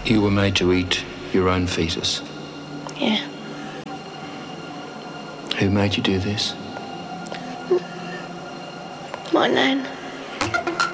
You were made to eat your own fetus? Yeah. Who made you do this? My nan.